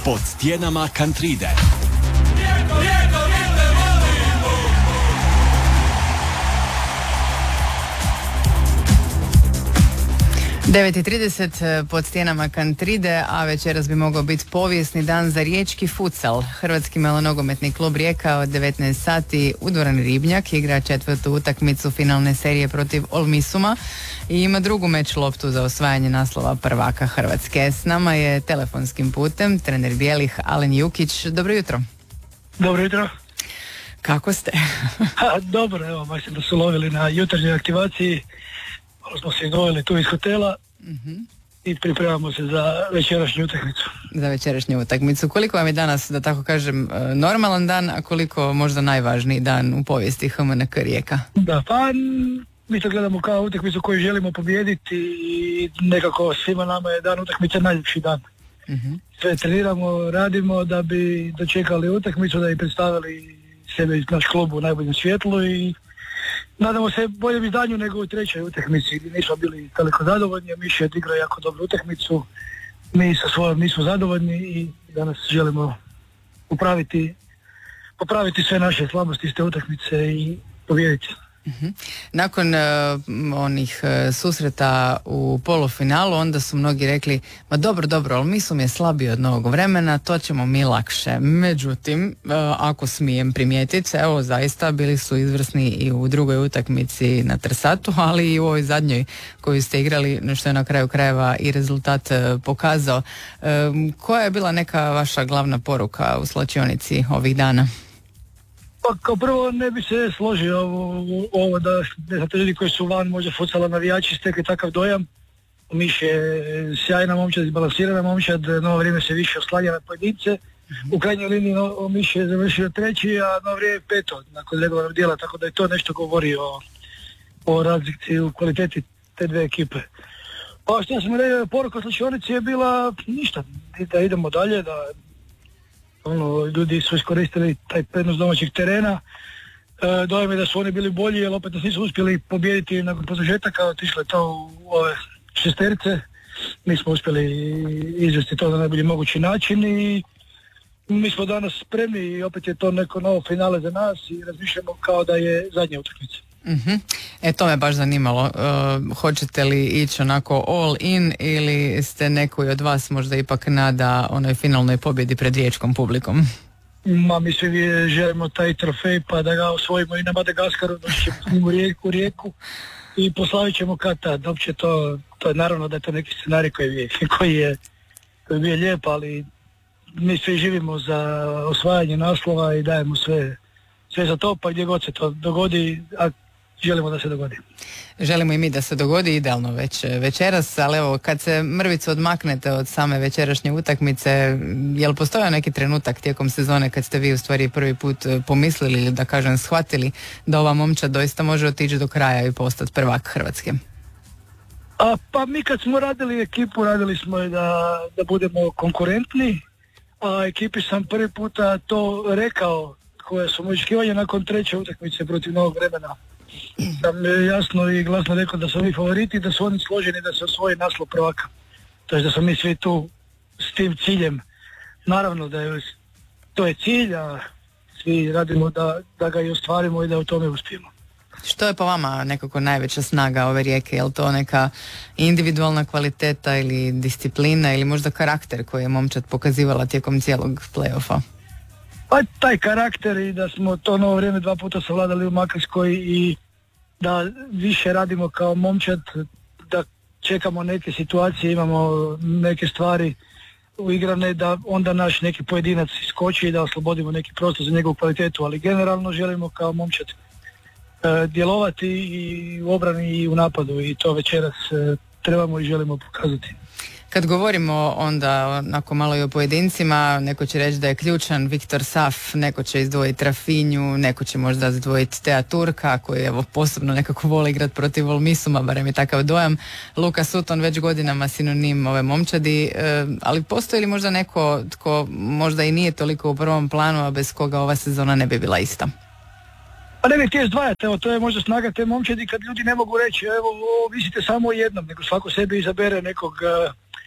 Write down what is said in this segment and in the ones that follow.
Pod stijenama Kantride. 9:30 pod stijenama Kantride, a večeras bi mogao biti povijesni dan za riječki futsal. Hrvatski malonogometni klub Rijeka od 19 sati u dvorani Ribnjak igra četvrtu utakmicu finalne serije protiv Olmisuma i ima drugu meč loptu za osvajanje naslova prvaka Hrvatske. S nama je telefonskim putem trener bijelih Alen Jukić. Dobro jutro. Dobro jutro. Kako ste? Dobro, evo, baš da su lovili na jutarnjoj aktivaciji. Malo smo se izdvojili tu iz hotela i pripremamo se za večerašnju utakmicu. Za večerašnju utakmicu. Koliko vam je danas, da tako kažem, normalan dan, a koliko možda najvažniji dan u povijesti HMNK Rijeka? Da, pa mi to gledamo kao utakmicu koju želimo pobijediti i nekako svima nama je dan utakmice najljepši dan. Sve treniramo, radimo da bi dočekali utakmicu, da bi predstavili sebe i naš klub u najboljem svjetlu i nadamo se boljem izdanju nego u trećoj utakmici gdje nismo bili toliko zadovoljni, a Miša je odigrao jako dobru utakmicu. Mi sa svojom nismo zadovoljni i danas želimo popraviti sve naše slabosti iz te utakmice i pobijediti. Nakon onih susreta u polufinalu onda su mnogi rekli ma dobro, ali Misum je slabiji od novog vremena, to ćemo mi lakše. Međutim, ako smijem primijetiti, evo zaista bili su izvrsni i u drugoj utakmici na Trsatu, ali i u ovoj zadnjoj koju ste igrali, što je na kraju krajeva i rezultat pokazao. Koja je bila neka vaša glavna poruka u slačionici ovih dana? Pa kao prvo ne bi se složio ovo da ne znate ljudi koji su van možda futsala navijači stekli takav dojam. Miš je sjajna momčad, izbalansirana momčad, novo vrijeme se više oslanja na pojedince. U krajnjoj liniji Miš je završio treći, a novo vrijeme peto nakon njegovog dijela, tako da je to nešto govori o razlici u kvaliteti te dve ekipe. Pa što sam rekao, poruka slačionici je bila ništa, da idemo dalje, da ljudi su iskoristili taj prednost domaćeg terena. Dojam je da su oni bili bolji, jer opet nas nisu uspjeli pobijediti nakon produžetaka, otišlo je to u ove šesterice. Mi smo uspjeli izvesti to na najbolji mogući način i mi smo danas spremni i opet je to neko novo finale za nas i razmišljamo kao da je zadnja utakmica. To me baš zanimalo. Hoćete li ići onako all in ili ste neko od vas možda ipak nada onoj finalnoj pobjedi pred riječkom publikom? Mi svi želimo taj trofej pa da ga osvojimo i na Madagaskaru, doći ćemo s njim u Rijeku i poslavit ćemo kad tad. Uopće to je naravno da je to neki scenarij koji je lijep, ali mi svi živimo za osvajanje naslova i dajemo sve za to, pa gdje god se to dogodi, a želimo da se dogodi. Želimo i mi da se dogodi, idealno već večeras, ali evo, kad se mrvicu odmaknete od same večerašnje utakmice, je li postojao neki trenutak tijekom sezone kad ste vi u stvari prvi put pomislili ili da kažem shvatili da ova momčad doista može otići do kraja i postati prvak Hrvatske? Pa mi kad smo radili ekipu, radili smo je da budemo konkurentni, a ekipi sam prvi puta to rekao koje su moje očekivanja nakon treće utakmice protiv novog vremena. Sam jasno i glasno rekao da su oni favoriti, da su oni složeni da se osvoji naslov prvaka. To je da smo mi svi tu s tim ciljem. Naravno da je to je cilj, a svi radimo da ga i ostvarimo i da u tome uspijemo. Što je po vama nekako najveća snaga ove Rijeke? Je li to neka individualna kvaliteta ili disciplina ili možda karakter koji je momčad pokazivala tijekom cijelog play-offa? Pa taj karakter i da smo to novo vrijeme 2 puta savladali u Makarskoj i da više radimo kao momčad, da čekamo neke situacije, imamo neke stvari uigrane, da onda naš neki pojedinac iskoči i da oslobodimo neki prostor za njegovu kvalitetu, ali generalno želimo kao momčad djelovati i u obrani i u napadu i to večeras trebamo i želimo pokazati. Kad govorimo onda onako malo i o pojedincima, neko će reći da je ključan Viktor Saf, neko će izdvojiti Rafinju, neko će možda izdvojiti Tea Turka koji evo posebno nekako voli igrat protiv Olmisuma, barem je takav dojam. Luka Sutton već godinama sinonim ove momčadi, ali postoji li možda neko tko možda i nije toliko u prvom planu, a bez koga ova sezona ne bi bila ista? Pa ne bih htio izdvajati, evo to je možda snaga te momčadi kad ljudi ne mogu reći evo visite samo o jednom, nego svako sebi izabere nekog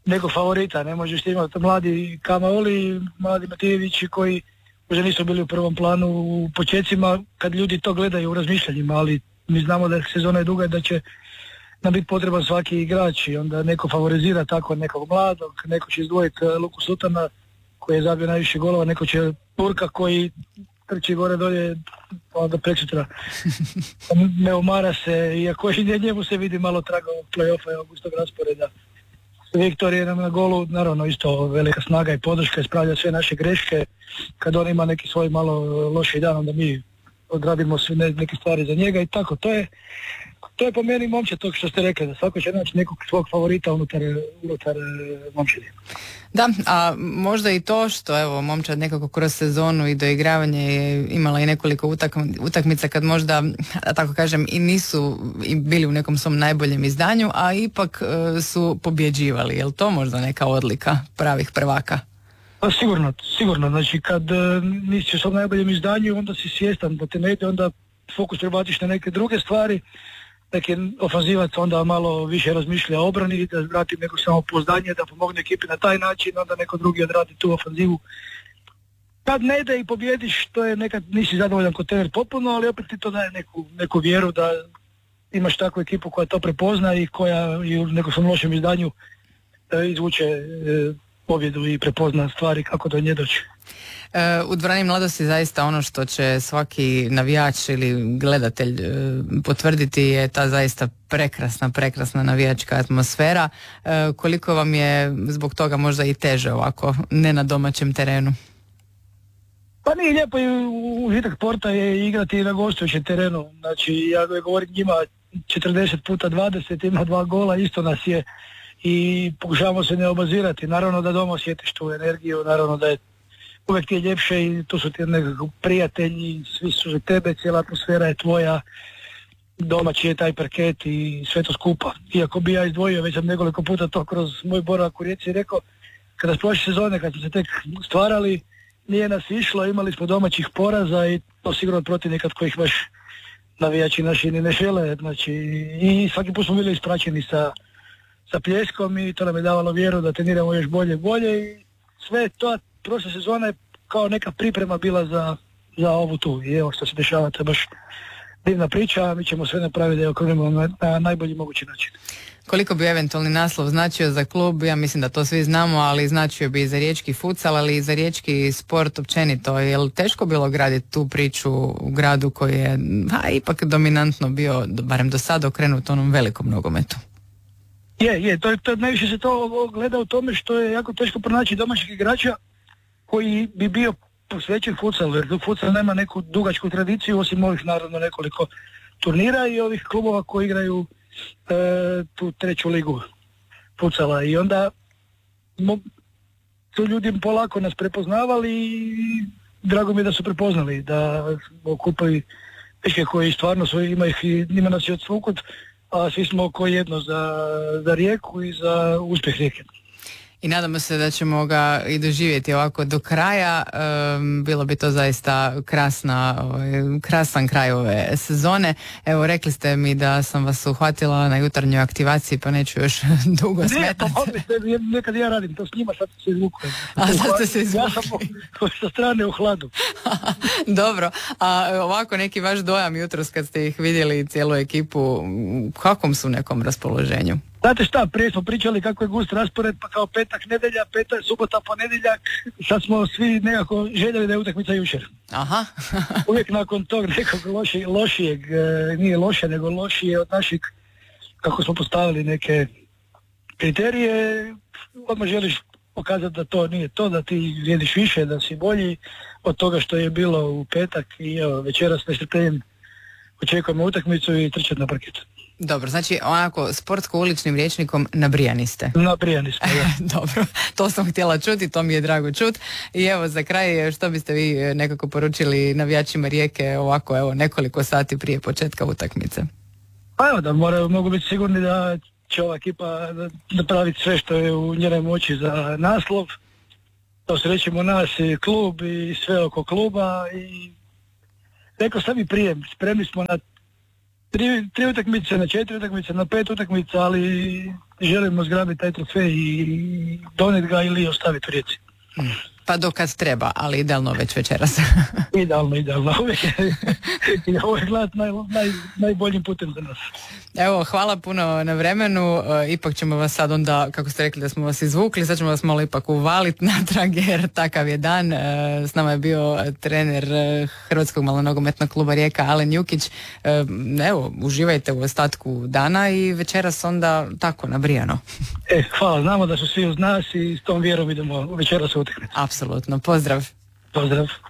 nekog favorita, ne možeš ti imati mladi Kamaoli, mladi Matijevići koji možda nisu bili u prvom planu u početcima kad ljudi to gledaju u razmišljanjima, ali mi znamo da sezona je duga i da će nam biti potreban svaki igrač i onda neko favorizira tako nekog mladog, neko će izdvojiti Luku Sutana koji je zabio najviše golova, neko će Turka koji trči gore dolje, onda preksutra ne umara se, iako i njemu se vidi malo traga ovog play-offa i ovog istog rasporeda. Viktor je nam na golu, naravno isto velika snaga i podrška, ispravlja sve naše greške, kad on ima neki svoj malo loši dan, onda mi odradimo sve neke stvari za njega i tako, to je po meni momčad tog što ste rekli, da svako će naći nekog svog favorita unutar momčadi. Da, a možda i to što evo momčad nekako kroz sezonu i doigravanje je imala i nekoliko utakmica kad možda, tako kažem, i nisu bili u nekom svom najboljem izdanju, a ipak su pobjeđivali. Je li to možda neka odlika pravih prvaka? Pa sigurno, znači kad nisi u svom najboljem izdanju, onda si svjestan da te ne ide, onda fokus prebaciš na neke druge stvari, neki ofanzivac onda malo više razmišlja o obrani, da vrati neko samopouzdanje, da pomogne ekipi na taj način, onda neko drugi odradi tu ofanzivu. Kad ne ide i pobjediš, to je nekad nisi zadovoljan kod trener potpuno, ali opet ti to daje neku vjeru da imaš takvu ekipu koja to prepozna i koja i u nekom svom lošem izdanju izvuče pobjedu i prepozna stvari kako do nje doći. U dvorani mladosti zaista ono što će svaki navijač ili gledatelj potvrditi je ta zaista prekrasna navijačka atmosfera. Koliko vam je zbog toga možda i teže ovako, ne na domaćem terenu? Pa nije lijepo i užitak sporta je igrati na gostujućem terenu. Znači ja govorim njima 40x20, ima 2 gola, isto nas je i pokušavamo se ne obazirati. Naravno da doma osjetiš tu energiju, naravno da je uvijek ti je ljepše i tu su ti nekako prijatelji, svi su za tebe, cijela atmosfera je tvoja, domaći je taj parket i sve to skupa. Iako bi ja izdvojio, već sam nekoliko puta to kroz moj boravak u Rijeci rekao, kada s prošle sezone, kad smo se tek stvarali, nije nas išlo, imali smo domaćih poraza i to sigurno od protivnika kojih baš navijači naši ne žele, znači i svaki put smo bili ispraćeni sa pljeskom i to nam je davalo vjeru da treniramo još bolje i sve to. Prošla sezona je kao neka priprema bila za ovu tu i evo što se dešava, to je baš divna priča, a mi ćemo sve napraviti da je okrunimo na najbolji mogući način. Koliko bi eventualni naslov značio za klub, ja mislim da to svi znamo, ali značio bi i za riječki futsal, ali i za riječki sport općenito. Je li teško bilo graditi tu priču u gradu koji je ipak dominantno bio, barem do sada, okrenut onom velikom nogometu? Je, to najviše se to gleda u tome što je jako teško pronaći domaćih igrača koji bi bio posvećen futsalu, jer futsal nema neku dugačku tradiciju, osim ovih naravno nekoliko turnira i ovih klubova koji igraju tu 3. ligu futsala i onda su ljudi polako nas prepoznavali i drago mi je da su prepoznali, da okupaju dečke koji stvarno ima nas i od svukut, a svi smo oko jedno za Rijeku i za uspjeh Rijeke. I nadamo se da ćemo ga i doživjeti ovako do kraja. Bilo bi to zaista krasan kraj ove sezone. Evo, rekli ste mi da sam vas uhvatila na jutarnjoj aktivaciji, pa neću još dugo smetati. Ne, nekad ja radim to s njima, sad se izvukuje. A sad ste se izvukli. Ja sam sa strane u hladu. Dobro, a ovako neki vaš dojam jutros kad ste ih vidjeli, cijelu ekipu, u kakvom su nekom raspoloženju? Znate šta, prije smo pričali kako je gust raspored, pa kao petak, nedjelja, subota, ponedjeljak, sad smo svi nekako željeli da je utakmica jučer. Aha. Uvijek nakon tog nekog lošijeg, nije loše, nego lošije od naših, kako smo postavili neke kriterije, odmah želiš pokazati da to nije to, da ti vrijediš više, da si bolji od toga što je bilo u petak i evo, večeras s nestrpljenjem očekujemo utakmicu i trčati na parket. Dobro, znači onako sportsko-uličnim rječnikom nabrijani ste. Nabrijani smo, ja. Dobro, to sam htjela čuti, to mi je drago čuti. I evo za kraj, što biste vi nekako poručili navijačima Rijeke ovako evo nekoliko sati prije početka utakmice? Pa evo da mogu biti sigurni da će ova ekipa napraviti sve što je u njenoj moći za naslov. To srećemo nas i klub i sve oko kluba i rekao sam i prije, spremni smo na tri utakmice, na 4 utakmice, na 5 utakmica, ali želimo zgrabiti taj trofej i donijeti ga ili ostaviti u Rijeci. Pa do kad treba, ali idealno već večeras. Idealno. Ovo je gledat najboljim putem za nas. Evo, hvala puno na vremenu. Ipak ćemo vas sad onda, kako ste rekli da smo vas izvukli, sad ćemo vas malo ipak uvaliti natrag jer takav je dan. S nama je bio trener Hrvatskog malonogometnog kluba Rijeka Alen Jukić. Evo, uživajte u ostatku dana i večeras onda tako nabrijano. Hvala, znamo da su svi uz nas i s tom vjerom idemo večeras u utakmicu. Apsolutno, pozdrav. Pozdrav.